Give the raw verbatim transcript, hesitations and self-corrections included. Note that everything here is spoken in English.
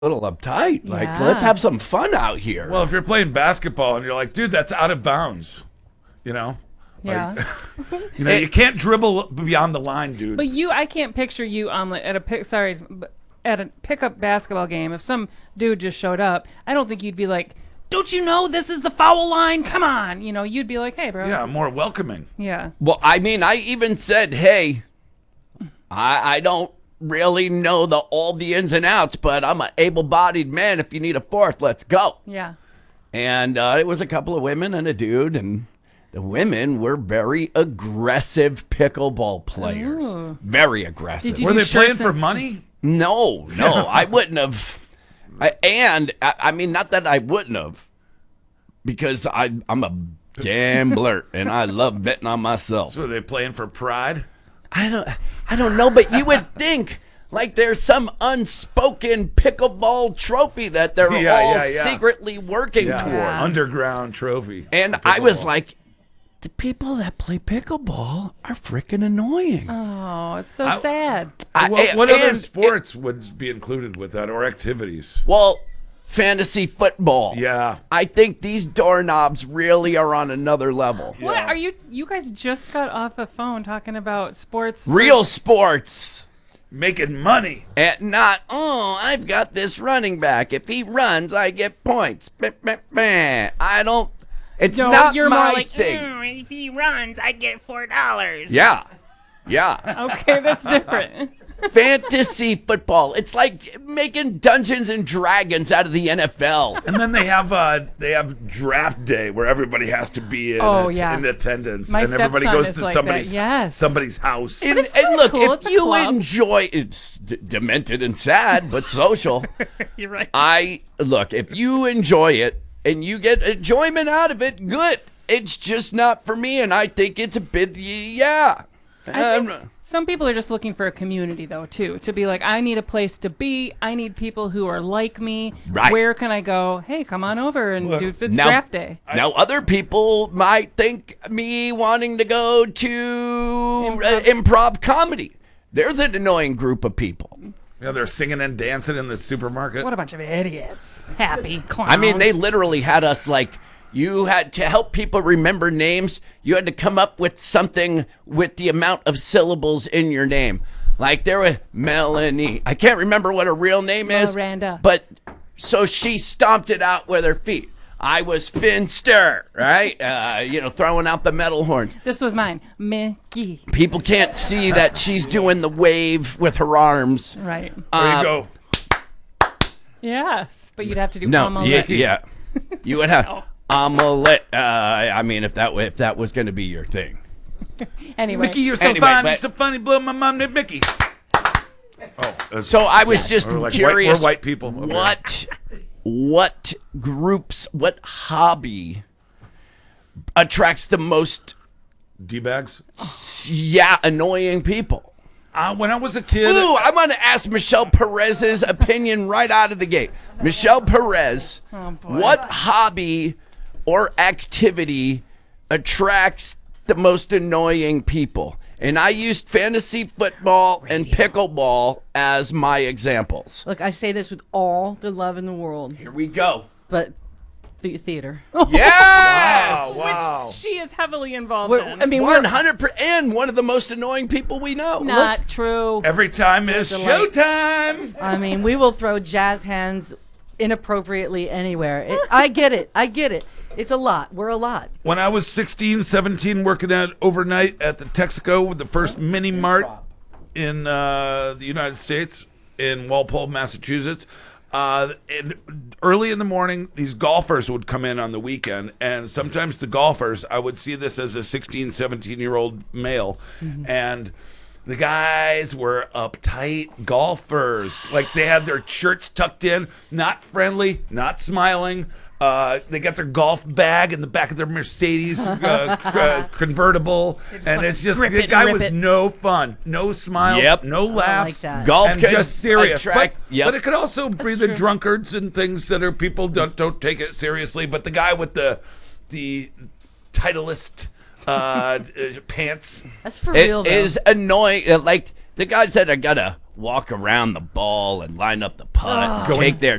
little uptight. Like, Yeah. let's have some fun out here. Well, if you're playing basketball and you're like, dude, that's out of bounds, you know? Yeah. Like, you know, you can't dribble beyond the line, dude. But you, I can't picture you on like, at a pick. Sorry, but at a pickup basketball game. If some dude just showed up, I don't think you'd be like, "Don't you know this is the foul line? Come on!" You know, you'd be like, "Hey, bro." Yeah, more welcoming. Yeah. Well, I mean, I even said, hey, I, I don't really know the all the ins and outs, but I'm an able-bodied man. If you need a fourth, let's go. Yeah. And uh, it was a couple of women and a dude, and the women were very aggressive pickleball players. Ooh. Very aggressive. Did you Were do they playing shirts for and st- money? No, no, I wouldn't have. I, and I, I mean, not that I wouldn't have, because I, I'm a gambler and I love betting on myself. So were they playing for pride? I don't, I don't know, but you would think like there's some unspoken pickleball trophy that they're Yeah, all yeah, yeah. secretly working Yeah. toward. Yeah. Underground trophy. And I was Pickleball. like, the people that play pickleball are freaking annoying. Oh, it's so I- sad. I- What, what other and- sports would be included with that, or activities? Well, fantasy football. Yeah. I think these doorknobs really are on another level. What Yeah. are you? You guys just got off a phone talking about sports. Real sports. Making money. And not, oh, I've got this running back. If he runs, I get points. Bah, bah, bah. I don't, it's No, not you're my more like, thing. "Mm, if he runs, I get four dollars. Yeah. Yeah. Okay, that's different. Fantasy football. It's like making Dungeons and Dragons out of the N F L. And then they have uh they have draft day where everybody has to be in, Oh, at- yeah. in attendance, My and everybody stepson goes is to like somebody's that, yes. somebody's house. And, it's and kinda look, cool. if It's a you club. enjoy, it's d- demented and sad, but social. You're right. I look, if you enjoy it and you get enjoyment out of it, good. It's just not for me, and I think it's a bit, yeah. I Um, think s- some people are just looking for a community, though, too. To be like, I need a place to be. I need people who are like me. Right. Where can I go? Hey, come on over and do it's Now- draft day. Now, other people might think me wanting to go to Improv. uh, improv comedy. There's an annoying group of people. Yeah, they're singing and dancing in the supermarket. What a bunch of idiots. Happy clowns. I mean, they literally had us like, you had to help people remember names. You had to come up with something with the amount of syllables in your name. Like there was Melanie. I can't remember what her real name is. Miranda. But so she stomped it out with her feet. I was Finster, right? Uh, you know, throwing out the metal horns. This was mine. Mickey. People can't see that she's doing the wave with her arms. Right. There uh, you go. Yes. But you'd have to do No, omelet. yeah, yeah. You would have omelet. Uh, I mean, if that if that was going to be your thing. Anyway. Mickey, you're so Anyway, fine. but- You're so funny. Blow my mom named Mickey. Oh, that's- So I was just We're like white- curious. we're white people. Okay. What, what groups, what hobby attracts the most, D-bags. yeah, annoying people? Uh, when I was a kid, Ooh, I want to ask Michelle Perez's opinion right out of the gate. Michelle Perez, Oh, boy. what hobby or activity attracts the most annoying people? And I used fantasy football and pickleball as my examples. Look, I say this with all the love in the world, Here we go. but the theater. Yes! wow, wow. She is heavily involved We're- in. I mean, one we're hundred percent, and one of the most annoying people we know. Not true. every time is delight. showtime. I mean, we will throw jazz hands inappropriately anywhere. It, I get it. I get it. It's a lot. We're a lot. When I was sixteen, seventeen, working at overnight at the Texaco with the first mini mart in uh, the United States in Walpole, Massachusetts. Uh, and early in the morning, these golfers would come in on the weekend, and sometimes the golfers, I would see this as a sixteen, seventeen-year-old male, and the guys were uptight golfers. Like, they had their shirts tucked in, not friendly, not smiling. Uh, they got their golf bag in the back of their Mercedes uh, c- uh, convertible, and wanna it's just grip the it, guy rip was it. no fun, no smiles, Yep. no laughs, that. Golf and can just serious. attract- but, yep. but it could also be the true. drunkards and things that are people don't don't take it seriously. But the guy with the the Titleist uh, uh, pants. That's for It real, though. is annoying. uh, Like the guys that are gonna walk around the ball and line up the putt, and Going- take their